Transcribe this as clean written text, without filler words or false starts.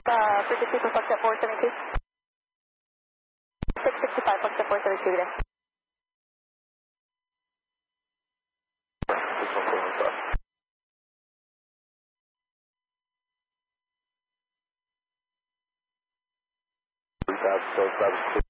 frequency for Foxtrot 472. 665, Foxtrot 472 today. So